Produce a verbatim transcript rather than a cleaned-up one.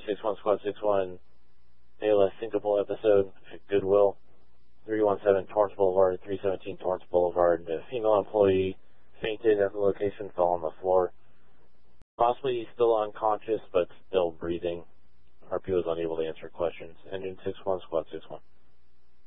six one, Squad six one, A L S Syncopal episode at Goodwill, three one seven Torrance Boulevard, three seventeen Torrance Boulevard. A female employee fainted at the location, fell on the floor. Possibly still unconscious, but still breathing. R P O is unable to answer questions. Engine six one, Squad six one.